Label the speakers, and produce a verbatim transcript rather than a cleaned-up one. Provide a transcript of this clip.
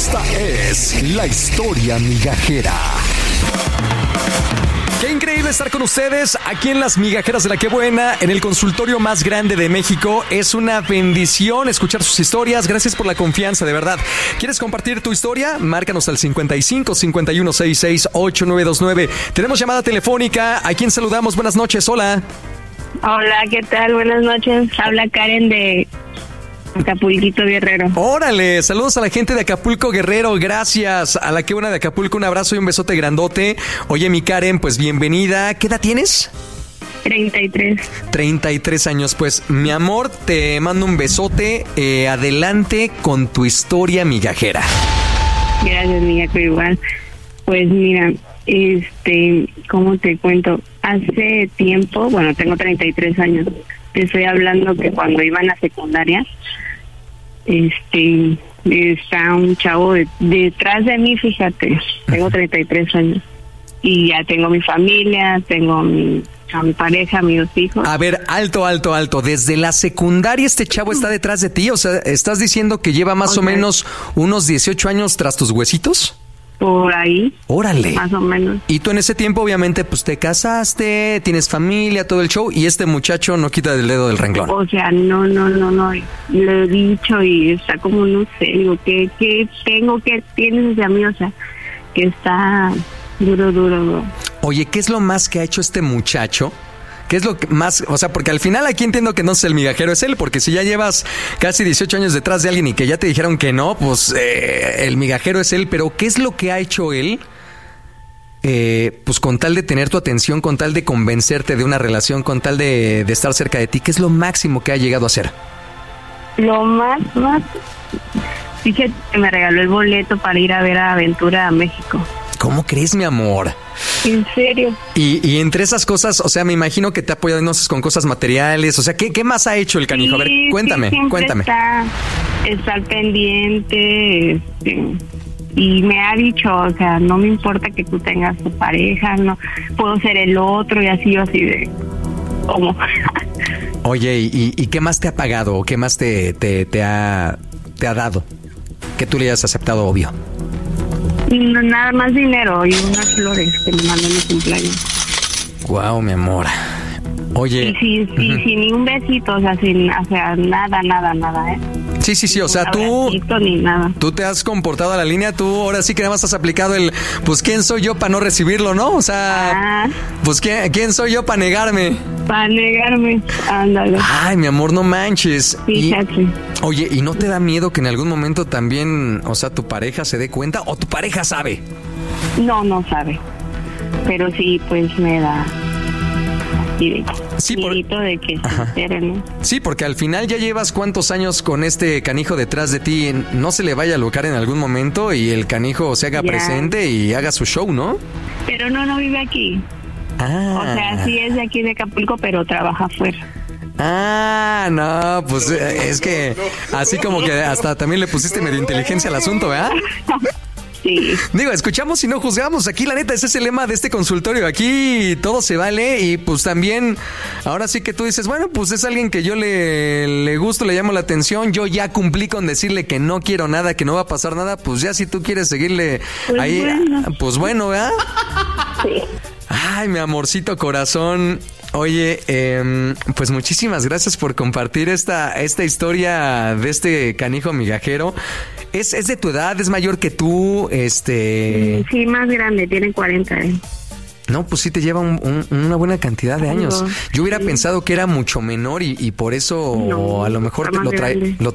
Speaker 1: Esta es la historia migajera. Qué increíble estar con ustedes aquí en Las Migajeras de la Qué Buena, en el consultorio más grande de México. Es una bendición escuchar sus historias. Gracias por la confianza, de verdad. ¿Quieres compartir tu historia? Márcanos al cincuenta y cinco, cincuenta y uno, sesenta y seis, ochenta y nueve veintinueve. Tenemos llamada telefónica. ¿A quién saludamos? Buenas noches, hola.
Speaker 2: Hola, ¿qué tal? Buenas noches. Habla Karen de Acapulquito Guerrero.
Speaker 1: Órale, saludos a la gente de Acapulco Guerrero, gracias a la Qué Buena de Acapulco, un abrazo y un besote grandote. Oye, mi Karen, pues bienvenida. ¿Qué edad tienes?
Speaker 2: treinta y tres.
Speaker 1: treinta y tres años, pues mi amor, te mando un besote. Eh, adelante con tu historia migajera.
Speaker 2: Gracias, migajo, igual. Pues mira, este, ¿cómo te cuento? Hace tiempo, bueno, tengo treinta y tres años. Te estoy hablando que cuando iba en la secundaria, este, está un chavo de, detrás de mí, fíjate, tengo treinta y tres años y ya tengo mi familia, tengo mi, a mi pareja, mis dos hijos.
Speaker 1: A ver, alto, alto, alto, desde la secundaria este chavo está detrás de ti, o sea, ¿estás diciendo que lleva más okay. o menos unos dieciocho años tras tus huesitos?
Speaker 2: Por ahí.
Speaker 1: Órale.
Speaker 2: Más o menos.
Speaker 1: Y tú en ese tiempo obviamente pues te casaste, tienes familia, todo el show, y este muchacho no quita el dedo del renglón.
Speaker 2: O sea, no, no, no, no. Le he dicho y está como, no sé, digo, ¿qué, qué tengo que tienes de mí? O sea, que está duro, duro, duro.
Speaker 1: Oye, ¿qué es lo más que ha hecho este muchacho? ¿Qué es lo que más? O sea, porque al final aquí entiendo que no es el migajero, es él, porque si ya llevas casi dieciocho años detrás de alguien y que ya te dijeron que no, pues eh, el migajero es él, pero ¿qué es lo que ha hecho él? Eh, pues con tal de tener tu atención, con tal de convencerte de una relación, con tal de, de estar cerca de ti, ¿qué es lo máximo que ha llegado a hacer?
Speaker 2: Lo más, más... Fíjate que me regaló el boleto para ir a ver a Aventura a México.
Speaker 1: ¿Cómo crees, mi amor?
Speaker 2: ¿En serio?
Speaker 1: Y, y entre esas cosas, o sea, me imagino que te ha apoyado, no sé, con cosas materiales. O sea, ¿qué, qué más ha hecho el canijo?
Speaker 2: Sí,
Speaker 1: a ver, cuéntame,
Speaker 2: sí,
Speaker 1: cuéntame.
Speaker 2: Está, está al pendiente, este, y me ha dicho, o sea, no me importa que tú tengas tu pareja, no puedo ser el otro, y así, así de... ¿Cómo?
Speaker 1: Oye, ¿y, y qué más te ha pagado o qué más te, te, te, ha, te ha dado? Que tú le hayas aceptado, obvio.
Speaker 2: No, nada más dinero y unas flores que me mandó en mi cumpleaños.
Speaker 1: Guau, mi amor. Oye.
Speaker 2: Y sí, sí, uh-huh. sin ni un besito, o sea, sin, o sea, nada, nada, nada, ¿eh?
Speaker 1: Sí, sí, sí, o sea, tú,
Speaker 2: ni nada.
Speaker 1: tú te has comportado a la línea, tú ahora sí que nada más has aplicado el, pues, ¿quién soy yo para no recibirlo, no? O sea, ah. pues, ¿quién, ¿quién soy yo para negarme?
Speaker 2: Para negarme, ándale.
Speaker 1: Ay, mi amor, no manches.
Speaker 2: Fíjate.
Speaker 1: Y, oye, ¿y no te da miedo que en algún momento también, o sea, tu pareja se dé cuenta o tu pareja sabe?
Speaker 2: No, no sabe, pero sí, pues me da...
Speaker 1: Sí, por...
Speaker 2: de que se entere, ¿no?
Speaker 1: Sí, porque al final ya llevas cuántos años con este canijo detrás de ti, no se le vaya a alocar en algún momento y el canijo se haga ya. presente y haga su show, ¿no?
Speaker 2: Pero no, no vive aquí. Ah. O sea, sí es de aquí de Acapulco, pero trabaja afuera.
Speaker 1: Ah, no, pues es que así como que hasta también le pusiste medio inteligencia al asunto, ¿verdad?
Speaker 2: Sí.
Speaker 1: Digo, escuchamos y no juzgamos. Aquí, la neta, ese es el lema de este consultorio. Aquí todo se vale y pues también, ahora sí que tú dices, bueno, pues es alguien que yo le, le gusto, le llamo la atención. Yo ya cumplí con decirle que no quiero nada, que no va a pasar nada. Pues ya si tú quieres seguirle
Speaker 2: pues
Speaker 1: ahí,
Speaker 2: bueno.
Speaker 1: pues bueno, ¿verdad?
Speaker 2: Sí.
Speaker 1: Ay, mi amorcito corazón. Oye, eh, pues muchísimas gracias por compartir esta, esta historia de este canijo migajero. ¿Es, es de tu edad? ¿Es mayor que tú? Este...
Speaker 2: Sí, más grande, tiene cuarenta. ¿eh?
Speaker 1: No, pues sí te lleva un, un, una buena cantidad de años.
Speaker 2: No,
Speaker 1: Yo hubiera
Speaker 2: sí.
Speaker 1: pensado que era mucho menor y, y por eso no, a lo mejor te lo trae... Lo